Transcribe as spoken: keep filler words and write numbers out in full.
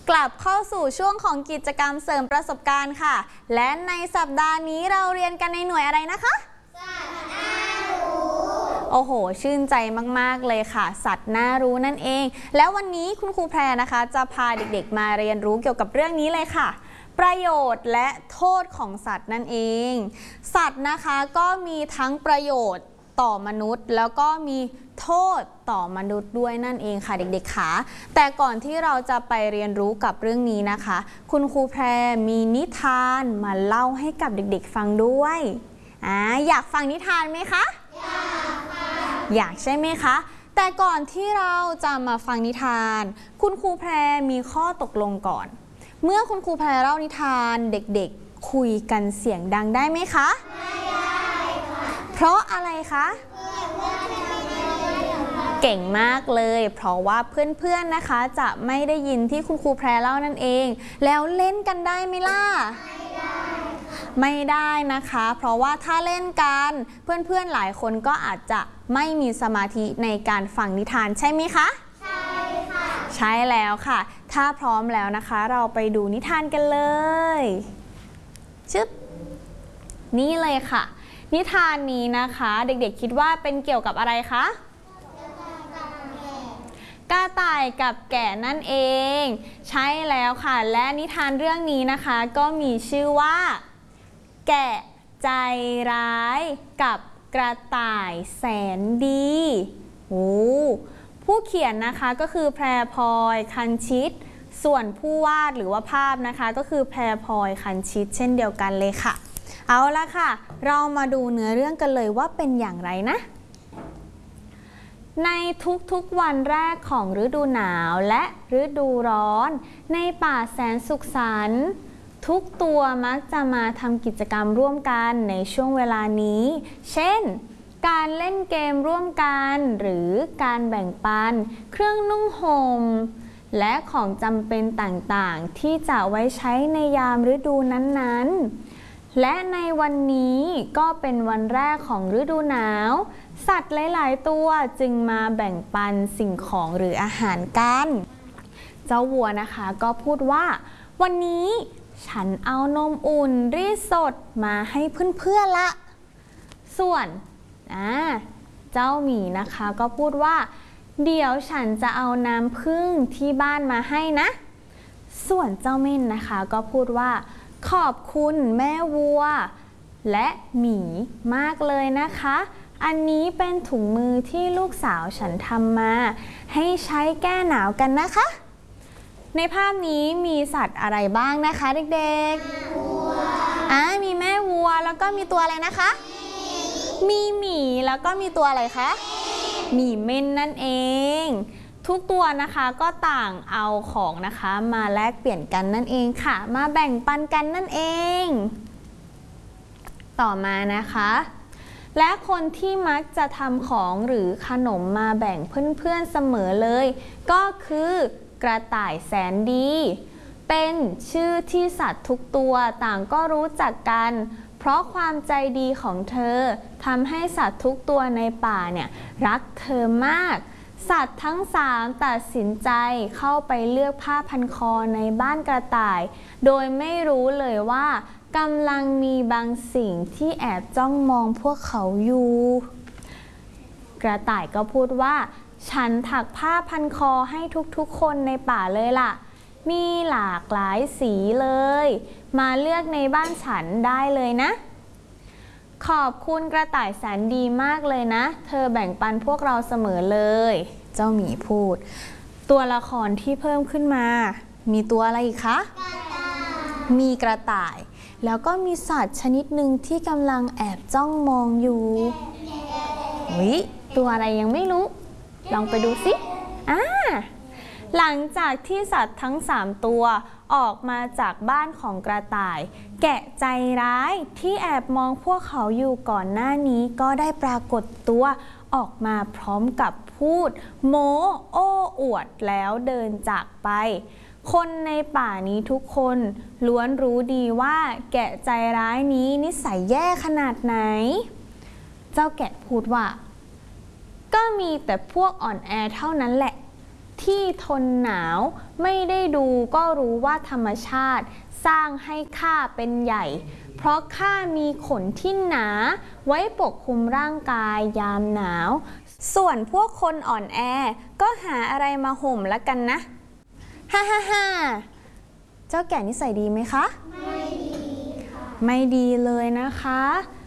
กลับเข้าสู่ช่วงของกิจกรรมเสริมประสบการณ์ค่ะและในสัปดาห์นี้เราเรียนกันในหน่วยอะไรนะคะสัตว์น่ารู้โอ้โหชื่นใจมากๆเลยค่ะสัตว์น่ารู้นั่นเองแล้ววันนี้คุณครูแพรนะคะจะพาเด็กๆมาเรียนรู้เกี่ยวกับเรื่องนี้เลยค่ะประโยชน์และโทษของสัตว์นั่นเองสัตว์นะคะก็มีทั้งประโยชน์ต่อมนุษย์แล้วก็มีโทษต่อมนุษย์ด้วยนั่นเองค่ะเด็กๆค่ะแต่ก่อนที่เราจะไปเรียนรู้กับเรื่องนี้นะคะคุณครูแพรมีนิทานมาเล่าให้กับเด็กๆฟังด้วยอ่าอยากฟังนิทานไหมคะอยากค่ะอยากใช่ไหมคะแต่ก่อนที่เราจะมาฟังนิทานคุณครูแพรมีข้อตกลงก่อนเมื่อคุณครูแพรเล่านิทานเด็กๆคุยกันเสียงดังได้ไหมคะไม่ได้ค่ะเพราะอะไรคะเก่งมากเลยเพราะว่าเพื่อนๆนะคะจะไม่ได้ยินที่คุณครูแพรเล่านั่นเองแล้วเล่นกันได้ไหมล่ะไม่ได้ไม่ได้นะคะเพราะว่าถ้าเล่นกันเพื่อนๆหลายคนก็อาจจะไม่มีสมาธิในการฟังนิทานใช่ไหมคะใช่ค่ะใช่แล้วค่ะถ้าพร้อมแล้วนะคะเราไปดูนิทานกันเลยชึบนี่เลยค่ะนิทานนี้นะคะเด็กๆคิดว่าเป็นเกี่ยวกับอะไรคะกระต่ายกับแกะนั่นเองใช่แล้วค่ะและนิทานเรื่องนี้นะคะก็มีชื่อว่าแกะใจร้ายกับกระต่ายแสนดีโอ้ผู้เขียนนะคะก็คือแพรพลอยคันชิตส่วนผู้วาดหรือว่าภาพนะคะก็คือแพรพลอยคันชิตเช่นเดียวกันเลยค่ะเอาละค่ะเรามาดูเนื้อเรื่องกันเลยว่าเป็นอย่างไรนะในทุกๆวันแรกของฤดูหนาวและฤดูร้อนในป่าแสนสุขสันต์ทุกตัวมักจะมาทำกิจกรรมร่วมกันในช่วงเวลานี้เช่นการเล่นเกมร่วมกันหรือการแบ่งปันเครื่องนุ่งห่มและของจำเป็นต่างๆที่จะไว้ใช้ในยามฤดูนั้นๆและในวันนี้ก็เป็นวันแรกของฤดูหนาวสัตว์หลายๆตัวจึงมาแบ่งปันสิ่งของหรืออาหารกันเจ้าวัวนะคะก็พูดว่าวันนี้ฉันเอานมอุ่นรีดสดมาให้เพื่อนๆละส่วนอ่าเจ้าหมีนะคะก็พูดว่าเดี๋ยวฉันจะเอาน้ำผึ้งที่บ้านมาให้นะส่วนเจ้าเม่นนะคะก็พูดว่าขอบคุณแม่วัวและหมีมากเลยนะคะอันนี้เป็นถุงมือที่ลูกสาวฉันทำมาให้ใช้แก้หนาวกันนะคะในภาพนี้มีสัตว์อะไรบ้างนะคะเด็กๆอ่ามีแม่วัวแล้วก็มีตัวอะไรนะคะมีหมีแล้วก็มีตัวอะไรคะหมีเม่นนั่นเองทุกตัวนะคะก็ต่างเอาของนะคะมาแลกเปลี่ยนกันนั่นเองค่ะมาแบ่งปันกันนั่นเองต่อมานะคะและคนที่มักจะทำของหรือขนมมาแบ่งเพื่อนๆเสมอเลยก็คือกระต่ายแสนดีเป็นชื่อที่สัตว์ทุกตัวต่างก็รู้จักกันเพราะความใจดีของเธอทำให้สัตว์ทุกตัวในป่าเนี่ยรักเธอมากสัตว์ทั้งสามตัดสินใจเข้าไปเลือกผ้าพันคอในบ้านกระต่ายโดยไม่รู้เลยว่ากำลังมีบางสิ่งที่แอบจ้องมองพวกเขาอยู่กระต่ายก็พูดว่าฉันถักผ้าพันคอให้ทุกๆคนในป่าเลยล่ะมีหลากหลายสีเลยมาเลือกในบ้านฉันได้เลยนะขอบคุณกระต่ายแสนดีมากเลยนะเธอแบ่งปันพวกเราเสมอเลยเจ้าหมีพูดตัวละครที่เพิ่มขึ้นมามีตัวอะไรอีกคะมีกระต่ายแล้วก็มีสัตว์ชนิดหนึ่งที่กำลังแอบจ้องมองอยู่วิตัวอะไรยังไม่รู้ลองไปดูสิอ่าหลังจากที่สัตว์ทั้งสามตัวออกมาจากบ้านของกระต่ายแกะใจร้ายที่แอบมองพวกเขาอยู่ก่อนหน้านี้ก็ได้ปรากฏตัวออกมาพร้อมกับพูดโม้โอ้อวดแล้วเดินจากไปคนในป่านี้ทุกคนล้วนรู้ดีว่าแกะใจร้ายนี้นิสัยแย่ขนาดไหนเจ้าแกะพูดว่าก็มีแต่พวกอ่อนแอเท่านั้นแหละที่ทนหนาวไม่ได้ดูก็รู้ว่าธรรมชาติสร้างให้ข้าเป็นใหญ่เพราะข้ามีขนที่หนาไว้ปกคลุมร่างกายยามหนาวส่วนพวกคนอ่อนแอก็หาอะไรมาห่มละกันนะฮ่าฮ่าฮ่าเจ้าแก่นิสัยดีไหมคะไม่ดีค่ะไม่ดีเลยนะคะ